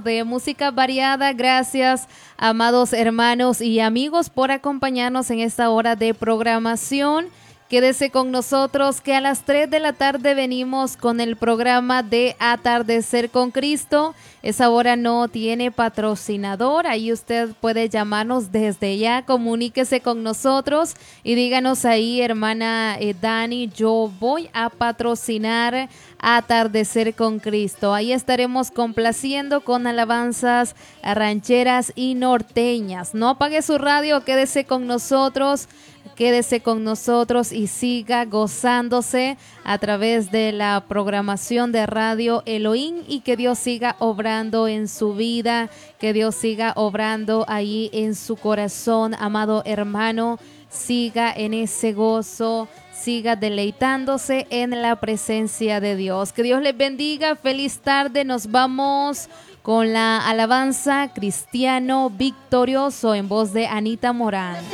De música variada. Gracias, amados hermanos y amigos, por acompañarnos en esta hora de programación. Quédese con nosotros, que a las 3 de la tarde venimos con el programa de Atardecer con Cristo. Esa hora no tiene patrocinador, ahí usted puede llamarnos desde ya, comuníquese con nosotros y díganos ahí, hermana Dani, yo voy a patrocinar Atardecer con Cristo. Ahí estaremos complaciendo con alabanzas rancheras y norteñas. No apague su radio, quédese con nosotros. Quédese con nosotros y siga gozándose a través de la programación de Radio Elohim, y que Dios siga obrando en su vida, que Dios siga obrando ahí en su corazón, amado hermano. Siga en ese gozo, siga deleitándose en la presencia de Dios. Que Dios les bendiga, feliz tarde. Nos vamos con la alabanza Cristiano Victorioso en voz de Anita Morán.